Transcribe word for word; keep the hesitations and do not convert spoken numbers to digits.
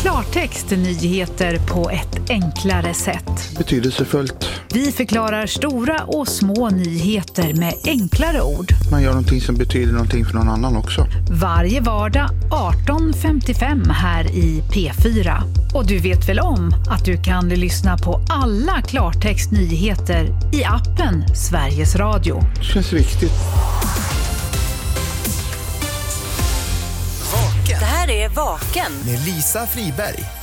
Klartext nyheter på ett enklare sätt. Betydelsefullt. Vi förklarar stora och små nyheter med enklare ord. Man gör någonting som betyder någonting för någon annan också. Varje vardag arton femtiofem här i P fyra. Och du vet väl om att du kan lyssna på alla Klartext nyheter i appen Sveriges Radio. Det känns viktigt. Vaken. Det här är Vaken Med Lisa Friberg.